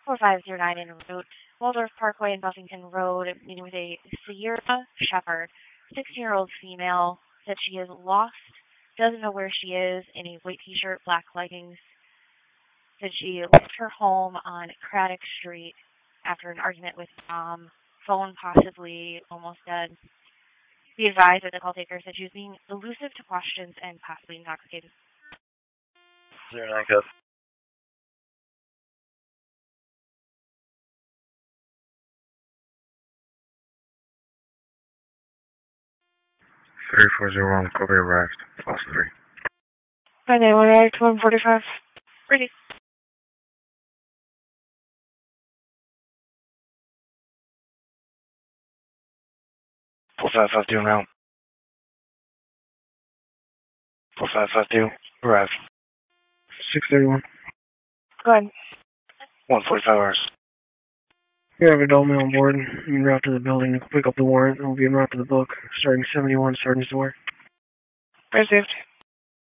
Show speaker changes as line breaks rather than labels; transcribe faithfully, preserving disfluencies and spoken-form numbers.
four five zero nine en route, Waldorf Parkway and Buffington Road, meeting with a Sierra Shepherd, sixteen-year-old female, that she is lost, doesn't know where she is, in a white t-shirt, black leggings, that she left her home on Craddock Street after an argument with mom, phone possibly almost dead. Be advised that the call taker said she was being elusive to questions and possibly intoxicated.
Zero nine code.
three four zero one, Kobe arrived. Fast three.
Hi, nine one eight, one forty-five. Ready.
four five five two now. four five five two, arrived. six thirty-one.
Go ahead.
one forty-five hours. We have a adult male on board, en route to the building to pick up the warrant, and will be en route to the book, starting seventy-one, Sergeant Sawyer.
Received.